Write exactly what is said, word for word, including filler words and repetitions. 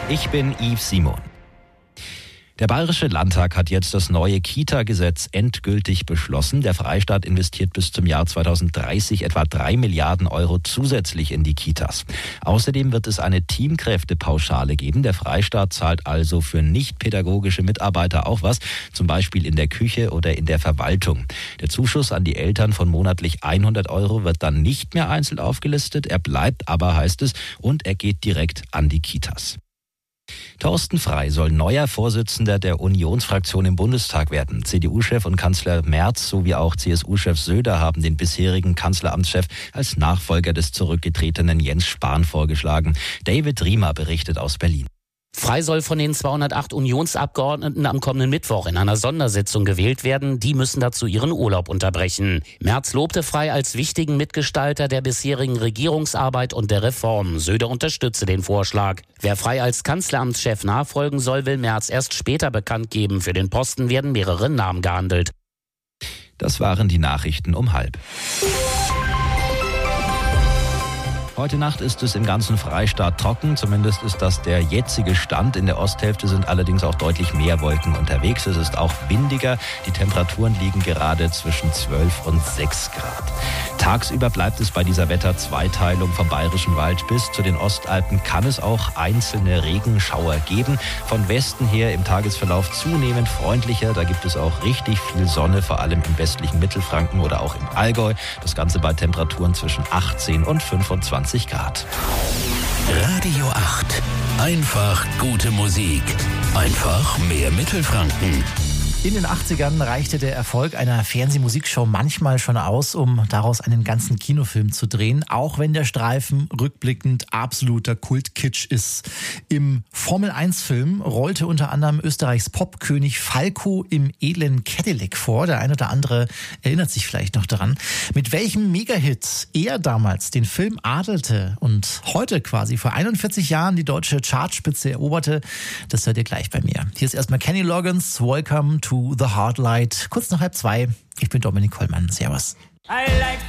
Ich bin Yves Simon. Der Bayerische Landtag hat jetzt das neue Kita-Gesetz endgültig beschlossen. Der Freistaat investiert bis zum Jahr zweitausenddreißig etwa drei Milliarden Euro zusätzlich in die Kitas. Außerdem wird es eine Teamkräftepauschale geben. Der Freistaat zahlt also für nicht-pädagogische Mitarbeiter auch was, zum Beispiel in der Küche oder in der Verwaltung. Der Zuschuss an die Eltern von monatlich hundert Euro wird dann nicht mehr einzeln aufgelistet. Er bleibt aber, heißt es, und er geht direkt an die Kitas. Thorsten Frey soll neuer Vorsitzender der Unionsfraktion im Bundestag werden. C D U-Chef und Kanzler Merz sowie auch C S U-Chef Söder haben den bisherigen Kanzleramtschef als Nachfolger des zurückgetretenen Jens Spahn vorgeschlagen. David Riemer berichtet aus Berlin. Frey soll von den zweihundertacht Unionsabgeordneten am kommenden Mittwoch in einer Sondersitzung gewählt werden. Die müssen dazu ihren Urlaub unterbrechen. Merz lobte Frey als wichtigen Mitgestalter der bisherigen Regierungsarbeit und der Reformen. Söder unterstütze den Vorschlag. Wer Frey als Kanzleramtschef nachfolgen soll, will Merz erst später bekannt geben. Für den Posten werden mehrere Namen gehandelt. Das waren die Nachrichten um halb. Heute Nacht ist es im ganzen Freistaat trocken, zumindest ist das der jetzige Stand. In der Osthälfte sind allerdings auch deutlich mehr Wolken unterwegs. Es ist auch windiger. Die Temperaturen liegen gerade zwischen zwölf und sechs Grad. Tagsüber bleibt es bei dieser Wetterzweiteilung vom Bayerischen Wald bis zu den Ostalpen. Kann es auch einzelne Regenschauer geben. Von Westen her im Tagesverlauf zunehmend freundlicher. Da gibt es auch richtig viel Sonne, vor allem im westlichen Mittelfranken oder auch im Allgäu. Das Ganze bei Temperaturen zwischen achtzehn und fünfundzwanzig Grad. Radio acht. Einfach gute Musik. Einfach mehr Mittelfranken. In den achtzigern reichte der Erfolg einer Fernsehmusikshow manchmal schon aus, um daraus einen ganzen Kinofilm zu drehen, auch wenn der Streifen rückblickend absoluter Kultkitsch ist. Im Formel eins Film rollte unter anderem Österreichs Popkönig Falco im edlen Cadillac vor. Der ein oder andere erinnert sich vielleicht noch daran. Mit welchem Megahit er damals den Film adelte und heute quasi vor einundvierzig Jahren die deutsche Chartspitze eroberte, das hört ihr gleich bei mir. Hier ist erstmal Kenny Loggins, Welcome to To the Hard Light. Kurz nach halb zwei. Ich bin Dominik Kollmann. Servus. I like